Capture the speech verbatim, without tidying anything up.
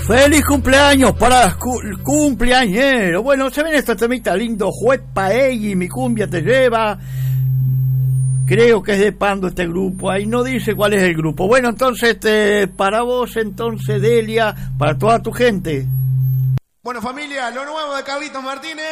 Feliz cumpleaños para el cu cumpleañero. Bueno, se ven esta temita lindo. Juez Paegui, mi cumbia te lleva. Creo que es de Pando este grupo. Ahí no dice cuál es el grupo. Bueno, entonces, este, para vos, entonces, Delia, para toda tu gente. Bueno, familia, lo nuevo de Carlitos Martínez.